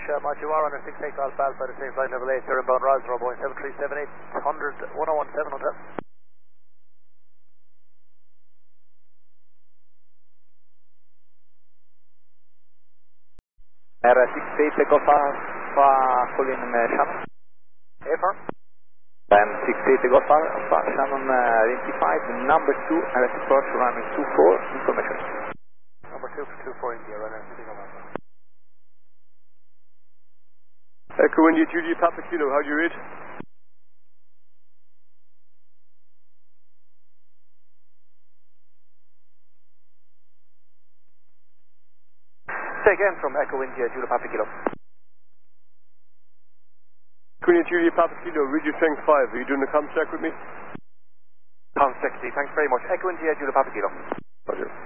Mod, you are under 6 takeoff Alpha, the same flight level 8, you're inbound Roswell, Boeing 737 800, 1017 hotel. R68 takeoff Alpha, calling Shannon. Affirm. 68 takeoff Alpha, Shannon identified, number 2, RS approach, runway 24, information. Number 2 for 24 India, runner, sitting on Alpha. Echo India, Julia Papa Kilo, how do you read? Say again from Echo India, Julia Papa Kilo. Echo India, Julia Papa Kilo, Regis Strength 5, are you doing the comms check with me? Com 60, thanks very much. Echo India, Julia Papa Kilo. Roger.